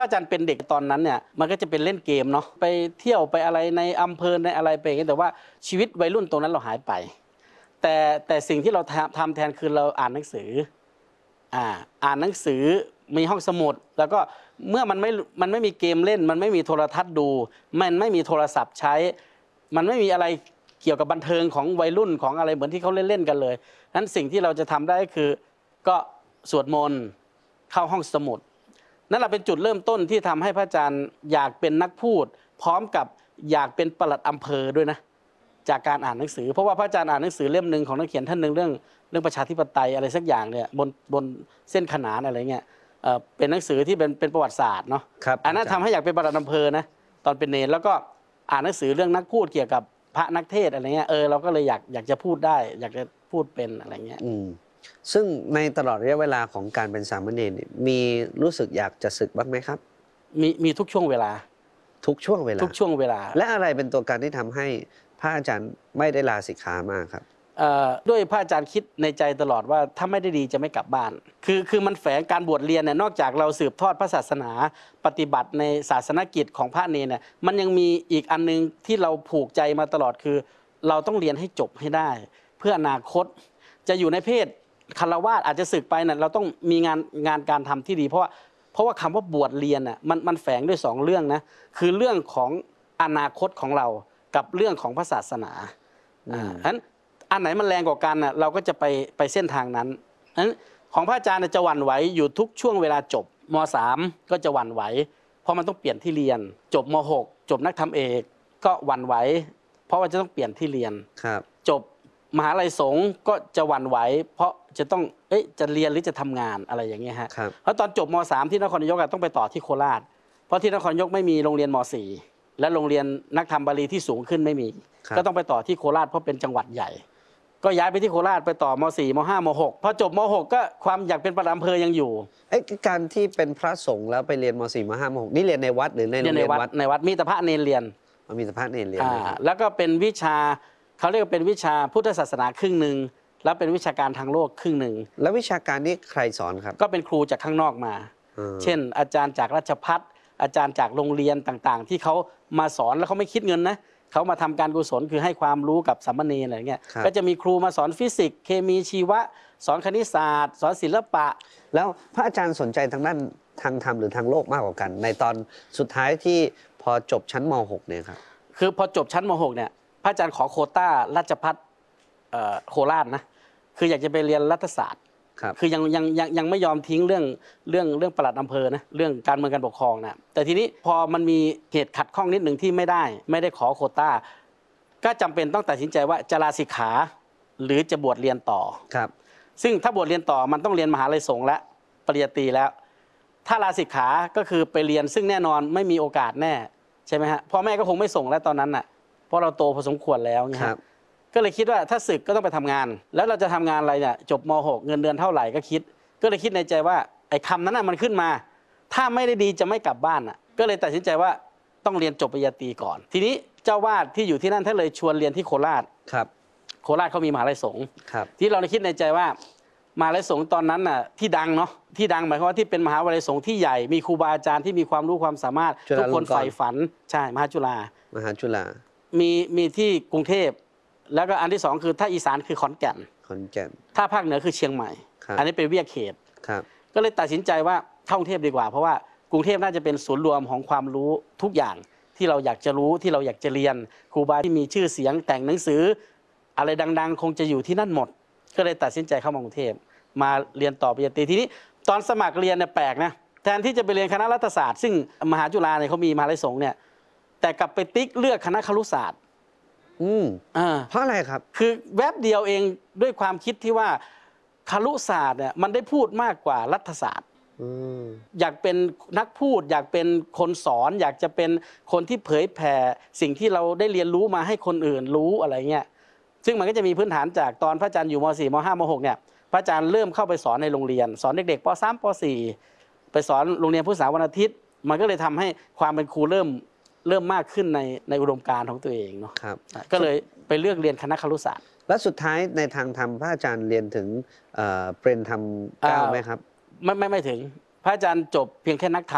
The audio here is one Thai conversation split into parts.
อาจารย์เป็นเด็กตอนนั้นเนี่ยมันก็จะเป็นเล่นเกมเนาะไปเที่ยวไปอะไรในอำเภอในอะไรไปอย่างเงี้ยแต่ว่าชีวิตวัยรุ่นตรงนั้นเราหายไปแต่สิ่งที่เราทำแทนคือเราอ่านหนังสืออ่านหนังสือมีห้องสมุดแล้วก็เมื่อมันไม่มีเกมเล่นมันไม่มีโทรทัศน์ดูมันไม่มีโทรศัพท์ใช้มันไม่มีอะไรเกี่ยวกับบันเทิงของวัยรุ่นของอะไรเหมือนที่เขาเล่นกันเลยนั้นสิ่งที่เราจะทำได้คือก็สวดมนต์เข้าห้องสมุดนั่นแหละเป็นจุดเริ่มต้นที่ทำให้พระอาจารย์อยากเป็นนักพูดพร้อมกับอยากเป็นปลัดอำเภอด้วยนะจากการอ่านหนังสือเพราะว่าพระอาจารย์อ่านหนังสือเล่มหนึ่งของนักเขียนท่านหนึ่งเรื่องประชาธิปไตยอะไรสักอย่างเนี่ยบนเส้นขนานอะไรเงี้ยเป็นหนังสือที่เป็นประวัติศาสตร์เนาะอันนั้นทำให้อยากเป็นปลัดอำเภอนะตอนเป็นเนรแล้วก็อ่านหนังสือเรื่องนักพูดเกี่ยวกับพระนักเทศอะไรเงี้ยเราก็เลยอยากจะพูดได้อยากจะพูดเป็นอะไรเงี้ยซึ่งในตลอดระยะเวลาของการเป็นสามเณรมีรู้สึกอยากจะศึกบ้างไหมครับมีทุกช่วงเวลาทุกช่วงเวลาทุกช่วงเวลาและอะไรเป็นตัวการที่ทำให้พระอาจารย์ไม่ได้ลาสิกขามาครับด้วยพระอาจารย์คิดในใจตลอดว่าถ้าไม่ได้ดีจะไม่กลับบ้านคือมันแฝงการบวชเรียนเนี่ยนอกจากเราสืบทอดพระศาสนาปฏิบัติในศาสนกิจของพระเนรเนี่ยมันยังมีอีกอันนึงที่เราผูกใจมาตลอดคือเราต้องเรียนให้จบให้ได้เพื่ออนาคตจะอยู่ในเพศฆราวาสอาจจะสึกไปเนี่ยเราต้องมีงานการทำที่ดีเพราะว่าคำว่าบวชเรียนน่ะมันแฝงด้วย2เรื่องนะคือเรื่องของอนาคตของเรากับเรื่องของพระศาสนาฉะนั้นอันไหนมันแรงกว่ากันน่ะเราก็จะไปเส้นทางนั้นฉะนั้นของพระอาจารย์จะหวั่นไหวอยู่ทุกช่วงเวลาจบม.3 ก็จะหวั่นไหวเพราะมันต้องเปลี่ยนที่เรียนจบม.6 จบนักธรรมเอกก็หวั่นไหวเพราะว่าจะต้องเปลี่ยนที่เรียนจบมหาลัยสงฆ์ก็จะหวั่นไหวเพราะจะต้องจะเรียนหรือจะทำงานอะไรอย่างเงี้ยฮะเพราะตอนจบม.3 ที่นครนายกต้องไปต่อที่โคราชเพราะที่นครนายกไม่มีโรงเรียนม.4 และโรงเรียนนักธรรมบาลีที่สูงขึ้นไม่มีก็ต้องไปต่อที่โคราชเพราะเป็นจังหวัดใหญ่ก็ย้ายไปที่โคราชไปต่อม.4 ม.5 ม.6 พอจบม.6 ก็ความอยากเป็นปลัดอำเภอยังอยู่การที่เป็นพระสงฆ์แล้วไปเรียนม.4 ม.5 ม.6 นี่เรียนในวัดหรือในโรงเรียนวัดในวัดมีแต่พระเนรเรียนมีแต่พระเนรเรียนแล้วก็เป็นวิชาเขาเรียกว่าเป็นวิชาพุทธศาสนาครึ่งหนึ่งแล้วเป็นวิชาการทางโลกครึ่งหนึ่งแล้ววิชาการนี้ใครสอนครับก็เป็นครูจากข้างนอกมาเช่นอาจารย์จากราชภัฏอาจารย์จากโรงเรียนต่างๆที่เขามาสอนแล้วเขาไม่คิดเงินนะเขามาทำการกุศลคือให้ความรู้กับสามเณรอะไรเงี้ยก็จะมีครูมาสอนฟิสิกส์เคมีชีวะสอนคณิตศาสตร์สอนศิลปะแล้วพระอาจารย์สนใจทางด้านทางธรรมหรือทางโลกมากกว่ากันในตอนสุดท้ายที่พอจบชั้นม.6 เนี่ยครับคือพอจบชั้นม.6 เนี่ยพระอาจารย์ขอโควต้าราชภัฏโคราชนะคืออยากจะไปเรียนรัฐศาสตร์คือยังไม่ยอมทิ้งเรื่องปลัดอำเภอนะเรื่องการเมืองการปกครองนะแต่ทีนี้พอมันมีเหตุขัดข้องนิดหนึ่งที่ไม่ได้ขอโควต้าก็จำเป็นต้องตัดสินใจว่าจะลาสิกขาหรือจะบวชเรียนต่อครับซึ่งถ้าบวชเรียนต่อมันต้องเรียนมหาลัยสงฆ์และปริญญาตรีแล้วถ้าลาสิกขาก็คือไปเรียนซึ่งแน่นอนไม่มีโอกาสแน่ใช่ไหมฮะพ่อแม่ก็คงไม่ส่งแล้วตอนนั้นน่ะเพราะเราโตพอสมควรแล้วเนี่ยก็เลยคิดว่าถ้าศึกก็ต้องไปทำงานแล้วเราจะทำงานอะไรเนี่ยจบม.6 เงินเดือนเท่าไหร่ก็เลยคิดในใจว่าไอ้คำนั้นน่ะมันขึ้นมาถ้าไม่ได้ดีจะไม่กลับบ้านน่ะก็เลยตัดสินใจว่าต้องเรียนจบปริญญาตรีก่อนทีนี้เจ้าวาดที่อยู่ที่นั่นท่านเลยชวนเรียนที่โคราชโคราชเขามีมหาลัยสงฆ์ที่เราคิดในใจว่ามหาลัยสงฆ์ตอนนั้นน่ะที่ดังเนาะที่ดังหมายความว่าที่เป็นมหาวิทยาลัยสงฆ์ที่ใหญ่มีครูบาอาจารย์ที่มีความรู้ความสามารถทุกคนใฝ่ฝันใช่มหาจุฬามีที่กรุงเทพแล้วก็อันที่2คือถ้าอีสานคือขอนแก่นถ้าภาคเหนือคือเชียงใหม่อันนี้เป็นวิทยาเขตก็เลยตัดสินใจว่าเข้ากรุงเทพดีกว่าเพราะว่ากรุงเทพน่าจะเป็นศูนย์รวมของความรู้ทุกอย่างที่เราอยากจะรู้ที่เราอยากจะเรียนครูบาที่มีชื่อเสียงแต่งหนังสืออะไรดังๆคงจะอยู่ที่นั่นหมดก็เลยตัดสินใจเข้ามากรุงเทพมาเรียนต่อปริญญาตรีทีนี้ตอนสมัครเรียนเนี่ยแปลกนะแทนที่จะไปเรียนคณะรัฐศาสตร์ซึ่งมหาจุฬาเนี่ยเขามีมหาลัยสงฆ์เนี่ยแต่กลับไปติ๊กเลือกคณะครุศาสตร์เพราะอะไรครับคือแวบเดียวเองด้วยความคิดที่ว่าครุศาสตร์เนี่ยมันได้พูดมากกว่ารัฐศาสตร์อยากเป็นนักพูดอยากเป็นคนสอนอยากจะเป็นคนที่เผยแผ่สิ่งที่เราได้เรียนรู้มาให้คนอื่นรู้อะไรเงี้ยซึ่งมันก็จะมีพื้นฐานจากตอนพระอาจารย์อยู่ม.4 ม.5 ม.6 เนี่ยพระอาจารย์เริ่มเข้าไปสอนในโรงเรียนสอนเด็กๆป.3 ป.4 ไปสอนโรงเรียนพุทธศาสนาวันอาทิตย์มันก็เลยทำให้ความเป็นครูเริ่มมากขึ้นในอุดมการณ์ของตัวเองเนาะก็เลยไปเลือกเรียนคณะครุศาสตร์และสุดท้ายในทางธรรมพระอาจารย์เรียนถึงเปรนธรรม 9ไหมครับไม่ถึงพระอาจารย์จบเพียงแค่นักธรรม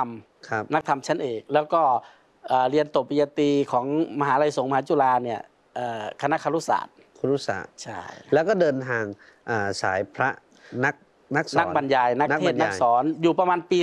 ครับนักธรรมชั้นเอกแล้วก็เรียนจบปริญญาตรีของมหาลัยสงฆ์มหาจุฬาเนี่ยคณะครุศาสตร์ครุศาสตร์ใช่แล้วก็เดินทางสายพระนักสอนนักบรรยายนักเทศน์นักสอนอยู่ประมาณปี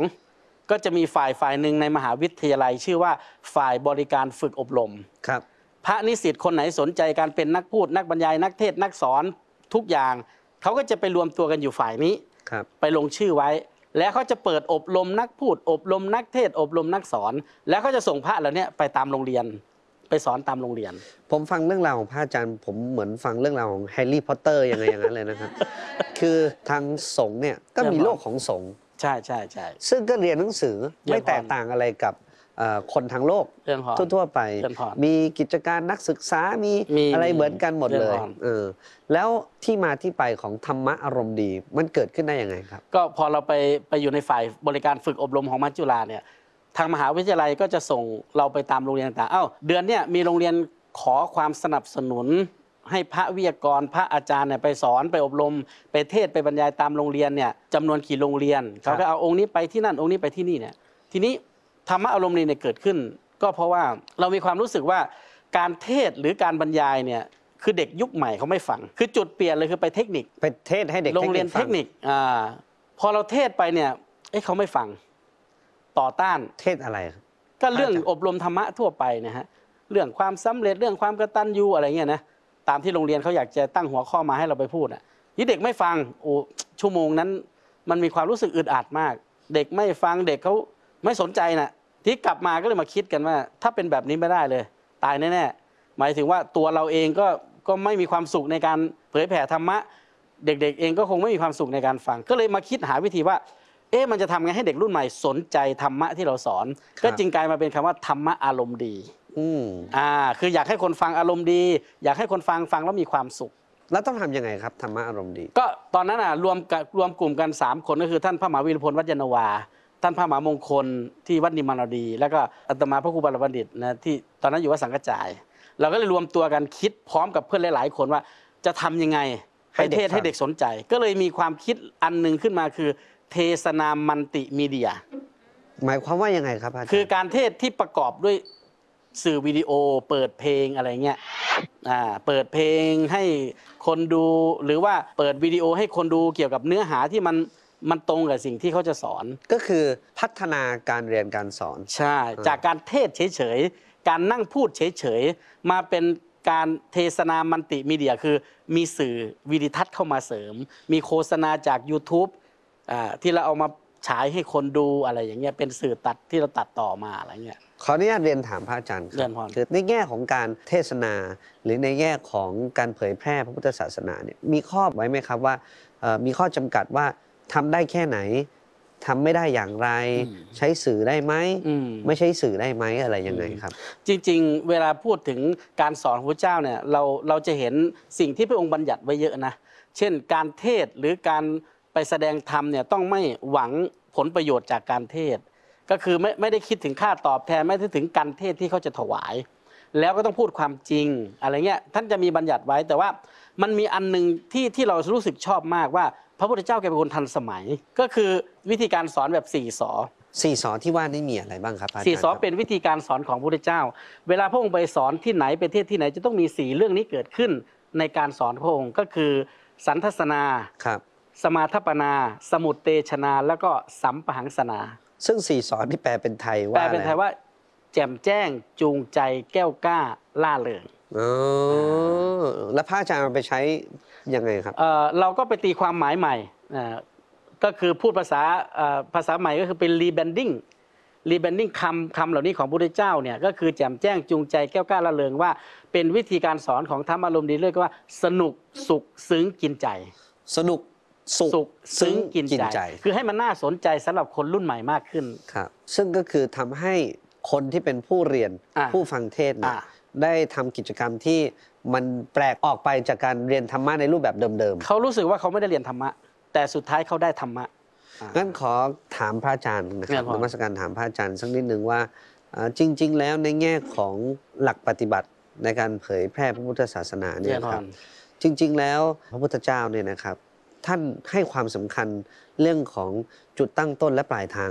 2ก็จะมีฝ่ายหนึ่งในมหาวิทยาลัยชื่อว่าฝ่ายบริการฝึกอบรมครับพระนิสิตคนไหนสนใจการเป็นนักพูดนักบรรยายนักเทศน์นักสอนทุกอย่างเขาก็จะไปรวมตัวกันอยู่ฝ่ายนี้ครับไปลงชื่อไว้ แล้วเขาจะเปิดอบรมนักพูดอบรมนักเทศน์อบรมนักสอน แล้วเขาจะส่งพระเหล่านี้ไปตามโรงเรียนไปสอนตามโรงเรียนผมฟังเรื่องราวของพระอาจารย์ผมเหมือนฟังเรื่องราวของแฮร์รี่พอตเตอร์ยังไงอย่างนั้นเลยนะครับ คือทางสงฆ์เนี่ยก็มีโลกของสงฆ์ใช่ใช่ใช่ซึ่งก็เรียนหนังสือเรียนไม่แตกต่างอะไรกับคนทางโลกเรื่องพรทั่วๆไปเรียนพรมีกิจการนักศึกษามีมีอะไรเหมือนกันหมดเลยเรียนพรแล้วที่มาที่ไปของธรรมะอารมณ์ดีมันเกิดขึ้นได้ยังไงครับก็พอเราไปอยู่ในฝ่ายบริการฝึกอบรมของมหาจุฬาเนี่ยทางมหาวิทยาลัยก็จะส่งเราไปตามโรงเรียนต่างๆเดือนเนี่ยมีโรงเรียนขอความสนับสนุน ให้พระวิทยากรพระอาจารย์เนี่ยไปสอนไปอบรมไปเทศน์ไปบรรยายตามโรงเรียนเนี่ยจำนวนกี่โรงเรียนเขาก็เอาองค์นี้ไปที่นั่นองค์นี้ไปที่นี่เนี่ยทีนี้ธรรมะอารมณ์ดีเนี่ยเกิดขึ้น ก็เพราะว่าเรามีความรู้สึกว่าการเทศน์หรือการบรรยายเนี่ยคือเด็กยุคใหม่เขาไม่ฟังคือจุดเปลี่ยนเลยคือไปเทคนิคไปเทศให้เด็กโรงเรียนเทคนิคพอเราเทศไปเนี่ยเขาไม่ฟังต่อต้านเทศอะไรครับก็เรื่องอบรมธรรมะทั่วไปนะฮะเรื่องความสำเร็จเรื่องความกตัญญูอะไรเงี้ยนะตามที่โรงเรียนเขาอยากจะตั้งหัวข้อมาให้เราไปพูดอ่ะนี่เด็กไม่ฟังโอ้ชั่วโมงนั้นมันมีความรู้สึกอึดอัดมาก เด็กไม่ฟังเด็กเขาไม่สนใจนะที่กลับมาก็เลยมาคิดกันว่า ถ้าเป็นแบบนี้ไม่ได้เลย ตายแน่ๆหมายถึงว่าตัวเราเองก็ไม่มีความสุขในการเผยแผ่ธรรมะเด็กๆเองก็คงไม่มีความสุขในการฟังก็เลยมาคิดหาวิธีว่ามันจะทำไงให้เด็กรุ่นใหม่สนใจธรรมะที่เราสอนก็จึงกลายมาเป็นคำว่าธรรมะอารมณ์ดีคืออยากให้คนฟังอารมณ์ดีอยากให้คนฟังแล้วมีความสุขแล้วต้องทำยังไงครับธรรมะอารมณ์ดีก็ตอนนั้นรวมกลุ่มกัน3คนก็คือท่านพระมหาวีรพลวัจนวาท่านพระมหามงคลที่วัดนิมมานดี แล้วก็อาตมาพระครูบาลบัณฑิตนะที่ตอนนั้นอยู่วัดสังกจาย เราก็เลยรวมตัวกันคิดพร้อมกับเพื่อนหลายๆคนว่าจะทำยังไงไปเทศให้เด็กสนใจ ก็เลยมีความคิดอันหนึ่งขึ้นมาคือเทศนามัลติมีเดียหมายความว่ายังไงครับอาจารย์คือการเทศที่ประกอบด้วยสื่อวิดีโอเปิดเพลงอะไรเงี้ยเปิดเพลงให้คนดูหรือว่าเปิดวิดีโอให้คนดูเกี่ยวกับเนื้อหาที่มันตรงกับสิ่งที่เขาจะสอนก็คือพัฒนาการเรียนการสอนใช่จากการเทศเฉยๆการนั่งพูดเฉยๆมาเป็นการเทศนามัลติมีเดียคือมีสื่อวิดิทัศน์เข้ามาเสริม มีโฆษณาจาก YouTube ที่เราเอามาฉายให้คนดูอะไรอย่างเงี้ยเป็นสื่อตัดที่เราตัดต่อมาอะไรเงี้ยขออนุญาตเรียนถามพระอาจารย์คเรีรัยนพรคือในแง่ของการเทศนา หรือในแง่ของการเผยแพร่พระพุทธศาสนาเนี่ยมีข้อไว้ไหมครับว่ามีข้อจำกัดว่าทำได้แค่ไหนทำไม่ได้อย่างไร ใช้สื่อได้ไหมไม่ใช้สื่อได้ไหมอะไรยังไงครับจริงๆเวลาพูดถึงการสอนของพระเจ้าเนี่ยเราจะเห็นสิ่งที่พระองค์บัญญัติไว้เยอะนะเช่นการเทศหรือการไปแสดงธรรมเนี่ยต้องไม่หวังผลประโยชน์จากการเทศก็คือไม่ได้คิดถึงค่าตอบแทนไม่ได้ถึงการเทศที่เขาจะถวาย แล้วก็ต้องพูดความจริงอะไรเงี้ยท่านจะมีบัญญัติไว้แต่ว่ามันมีอันนึงที่เรารู้สึกชอบมากว่าพระพุทธเจ้าแกเป็นคนทันสมัยก็คือวิธีการสอนแบบ4 สอ 4 สอที่ว่านี่มีอะไรบ้างครับอาจารย์ 4 สอเป็นวิธีการสอนของพระพุทธเจ้าเวลาพระองค์ไปสอนที่ไหนไปเทศที่ไหนจะต้องมี4 เรื่องนี้เกิดขึ้นในการสอนพระองค์ก็คือสันทัสนาครับสมาทัปนาสมุตเตชนาแล้วก็สัมปหังสนาซึ่ง4 สอนที่แปลเป็นไทยว่าแปลเป็นไทยว่าแจ่มแจ้งจูงใจแก้วกล้าล่าเริงแล้วพระอาจารย์เอาไปใช้ยังไงครับเราก็ไปตีความหมายใหม่ก็คือพูดภาษาใหม่ก็คือเป็นรีแบรนดิ้งคำเหล่านี้ของพระพุทธเจ้าเนี่ยก็คือแจ่มแจ้งจูงใจแก้วกล้าละเริงว่าเป็นวิธีการสอนของธรรมอารมณ์ดีเรียกว่าสนุกสุขซึ้งกินใจสนุกสุขซึ้งกินใจคือให้มันน่าสนใจสำหรับคนรุ่นใหม่มากขึ้นครับซึ่งก็คือทำให้คนที่เป็นผู้เรียนผู้ฟังเทศน์ได้ทำกิจกรรมที่มันแปลกออกไปจากการเรียนธรรมะในรูปแบบเดิมๆเขารู้สึกว่าเขาไม่ได้เรียนธรรมะแต่สุดท้ายเขาได้ธรรมะงั้นขอถามพระอาจารย์นะครับนมัสการถามพระอาจารย์สักนิดหนึ่งว่าจริงๆแล้วในแง่ของหลักปฏิบัติในการเผยแพร่พระพุทธศาสนาเนี่ยครับจริงๆแล้วพระพุทธเจ้าเนี่ยนะครับท่านให้ความสำคัญเรื่องของจุดตั้งต้นและปลายทาง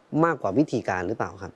มากกว่าวิธีการหรือเปล่าครับ